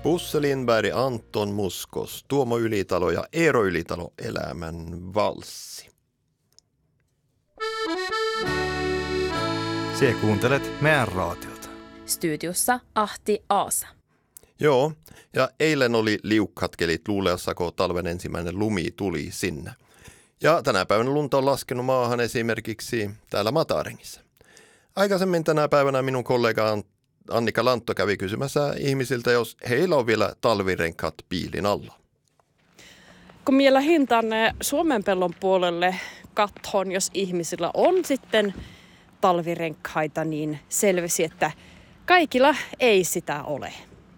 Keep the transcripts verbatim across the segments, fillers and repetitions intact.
Bosse Lindberg, Anton Muskos, Tuomo Ylitalo ja Eero Ylitalo, Elämän valssi. Sie kuuntelet meidän raatiota. Studiossa Ahti Aasa. Joo, ja eilen oli liukkat kelit Luuleassa, kun talven ensimmäinen lumi tuli sinne. Ja tänä päivänä lunta on laskenut maahan esimerkiksi täällä Matarengissä. Aikaisemmin tänä päivänä minun kollega Annika Lantto kävi kysymässä ihmisiltä, jos heillä on vielä talvirenkaat piilin alla. Kun minä lähdin tänne Suomenpellon puolelle kattoon, jos ihmisillä on sitten talvirenkkaita, niin selvisi, että kaikilla ei sitä ole.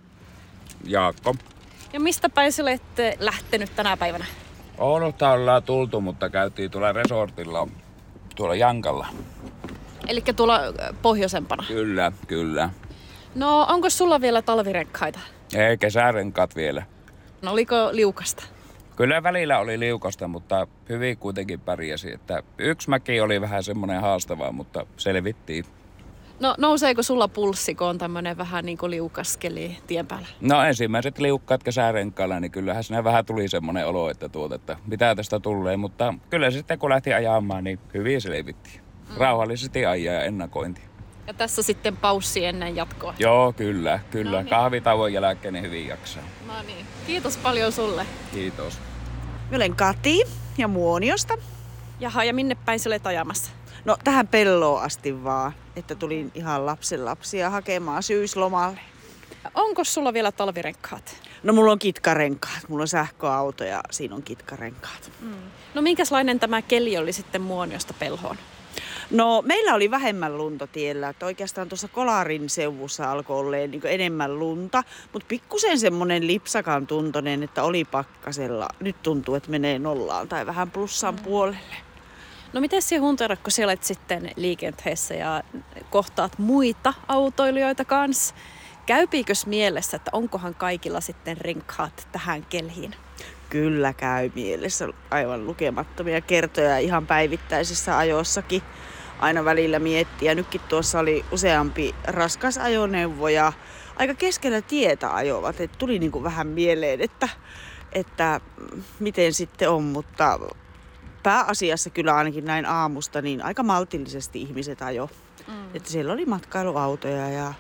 Jaakko. Ja mistä päin sä olette lähtenyt tänä päivänä? Oulusta ollaan tultu, mutta käytiin tuolla resortilla tuolla Jankalla. Eli tuolla pohjoisempana. Kyllä, kyllä. No onko sulla vielä talvirenkkaita? Ei, kesärenkaat vielä. No oliko liukasta? Kyllä välillä oli liukasta, mutta hyvin kuitenkin pärjäsi. Että yksi mäki oli vähän semmoinen haastava, mutta selvittiin. No nouseeko sulla pulssi, kun on tämmönen vähän niin kuin liukaskeli tien päällä? No ensimmäiset liukkaat kesärenkailla, niin kyllähän siinä vähän tuli semmoinen olo, että, tuot, että mitä tästä tulee. Mutta kyllä sitten kun lähti ajamaan, niin hyvin selvittiin. Mm. Rauhallisesti ajaa ja ennakointi. Ja tässä sitten paussi ennen jatkoa? Joo, kyllä, kyllä. No niin. Kahvitauon jälkeen niin hyvin jaksaa. No niin. Kiitos paljon sulle. Kiitos. Mä olen Kati ja Muoniosta. Jaha, ja minne päin sä olet ajamassa? No tähän pelloon asti vaan, että tulin ihan lapsen lapsia hakemaan syyslomalle. Onko sulla vielä talvirenkaat? No mulla on kitkarenkaat, mulla on sähköauto ja siinä on kitkarenkaat. Mm. No minkälainen tämä keli oli sitten Muoniosta Pelhoon? No meillä oli vähemmän lunta tiellä, että oikeastaan tuossa Kolarin seuvussa alkoi olemaan niin enemmän lunta, mutta pikkusen semmoinen lipsakan tuntoinen, että oli pakkasella. Nyt tuntuu, että menee nollaan tai vähän plussan mm. puolelle. No miten sinä Huntera, kun sinä olet sitten liikenteessä ja kohtaat muita autoilijoita kanssa, käypiikös mielessä, että onkohan kaikilla sitten renkaat tähän keliin? Kyllä käy mielessä aivan lukemattomia kertoja ihan päivittäisissä ajossakin. Aina välillä miettiä. Nytkin tuossa oli useampi raskas ajoneuvo ja aika keskellä tietä ajoivat. Et tuli niinku vähän mieleen, että, että miten sitten on, mutta pääasiassa kyllä ainakin näin aamusta niin aika maltillisesti ihmiset ajo. Mm. Että siellä oli matkailuautoja ja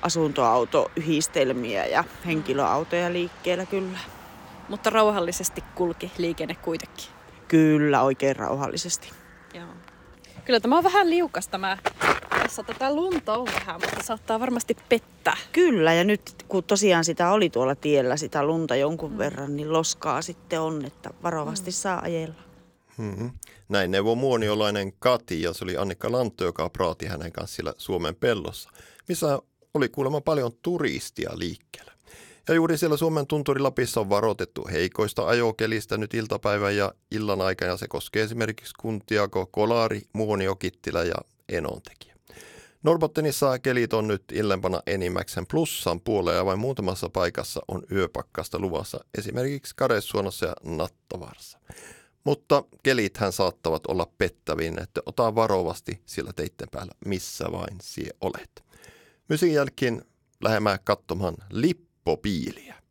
asuntoautoyhdistelmiä ja henkilöautoja liikkeellä kyllä. Mutta rauhallisesti kulki liikenne kuitenkin. Kyllä, oikein rauhallisesti. Joo. Kyllä tämä on vähän liukas tämä. Tässä tätä lunta on vähän, mutta saattaa varmasti pettää. Kyllä, ja nyt kun tosiaan sitä oli tuolla tiellä, sitä lunta jonkun mm. verran, niin loskaa sitten on, että varovasti mm. saa ajella. Hmm. Näin neuvoi muoniolainen Kati, ja se oli Annika Lantto, joka praati hänen kanssa siellä Suomen pellossa, missä oli kuulemma paljon turistia liikkeellä. Ja juuri siellä Suomen tunturi Lapissa on varoitettu heikoista ajokelistä nyt iltapäivän ja illan aikana, ja se koskee esimerkiksi kuntia kuin Kolari, Muonio, Kittilä ja Enontekijä. Norrbottenissa kelit on nyt illempana enimmäkseen plussan puolella ja vain muutamassa paikassa on yöpakkasta luvassa, esimerkiksi Karesuonossa ja Nattavaarassa. Mutta kelithän saattavat olla pettäviin, että ota varovasti sillä teitten päällä, missä vain sie olet. Musiikin jälkeen lähemmään katsomaan Lippopiiliä.